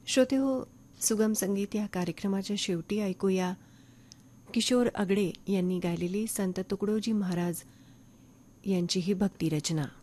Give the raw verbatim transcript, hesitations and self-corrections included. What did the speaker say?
श्रोते हो, सुगम संगीत या कार्यक्रमाच्या शेवटी ऐकूया किशोर अगडे यांनी गायलेली संत तुकडोजी महाराज यांची ही भक्ती रचना.